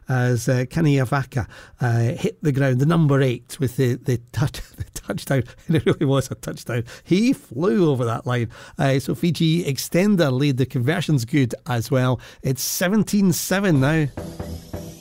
as Kenny Avaka hit the ground, the number 8, with the touchdown. And it really was a touchdown. He flew over that line. So Fiji extend their lead. The conversion's good as well. It's 17-7 now.